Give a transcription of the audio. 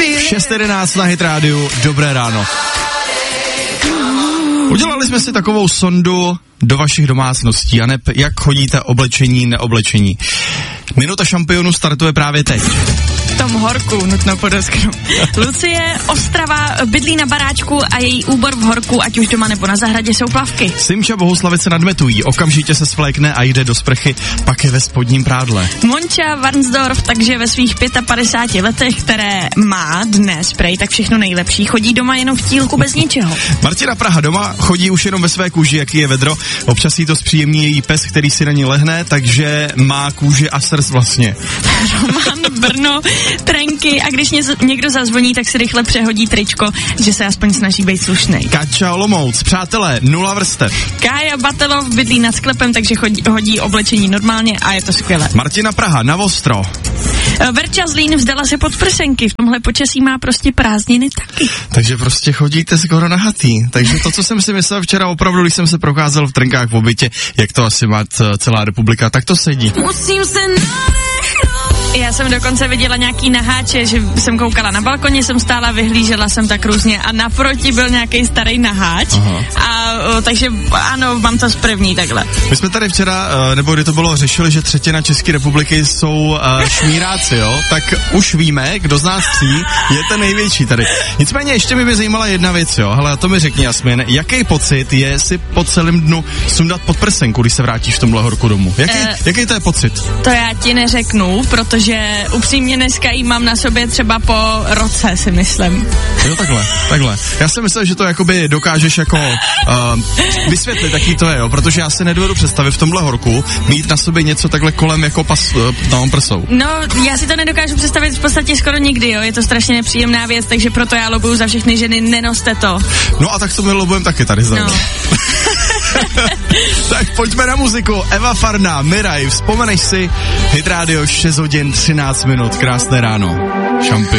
6:11 na Hit rádiu, dobré ráno. Udělali jsme si takovou sondu do vašich domácností, a ne jak chodíte oblečení, neoblečení. Minuta šampionu startuje právě teď. V tom horku, nutno podotknout. Lucie Ostrava bydlí na baráčku a její úbor v horku, ať už doma nebo na zahradě, jsou plavky. Simča Bohuslavice nadmetují, okamžitě se svlékne a jde do sprchy, pak je ve spodním prádle. Monča Varnsdorf, takže ve svých 55 letech, které má dnes prej, tak všechno nejlepší, chodí doma jenom v tílku bez ničeho. Martina Praha doma chodí už jenom ve své kůži, jaký je vedro. Občas jí to zpříjemní její pes, který si na ní lehne, takže má kůži a srst vlastně. Roman Brno, trenky, a když někdo zazvoní, tak si rychle přehodí tričko, že se aspoň snaží být slušnej. Kača Olomouc, přátelé, 0 vrstev. Kája Batelov bydlí nad sklepem, takže hodí oblečení normálně a je to skvělé. Martina Praha na ostro. Verča Zlín vzdala se podprsenky, v tomhle počasí má prostě prázdniny taky. Takže prostě chodíte skoro nahatý. Takže to, co jsem si myslel včera opravdu, když jsem se procházel v trenkách v obytě, jak to asi má celá republika, tak to sedí. Musím se Já jsem dokonce viděla nějaký naháče, že jsem koukala na balkoně, jsem stála, vyhlížela jsem tak různě a naproti byl nějaký starý naháč. A takže ano, mám to z první takhle. My jsme tady včera, nebo kdy to bylo, řešili, že třetina České republiky jsou šmíráci, jo? Tak už víme, kdo z nás tří je ten největší tady. Nicméně ještě by mě zajímala jedna věc, jo? Hele, to mi řekni, Jasmin, jaký pocit je si po celém dnu sundat podprsenku, když se vrátíš v tomhle horku domů? Jaký to je pocit? To já ti neřeknu, protože upřímně dneska jí mám na sobě třeba po roce, si myslím. Jo, takhle. Já si myslím, že to jakoby dokážeš jako vysvětlit, jaký to je, jo, protože já si nedovedu představit v tomhle horku mít na sobě něco takhle kolem jako prsou. No, já si to nedokážu představit v podstatě skoro nikdy, jo, je to strašně nepříjemná věc, takže proto já lobuju za všechny ženy, nenoste to. No a tak to my lobujeme taky tady zde. No. Tak pojďme na muziku. Eva Farná, Miraj, vzpomeneš si, Hit Radio 6 hodin 13 minut, krásné ráno. Šampion.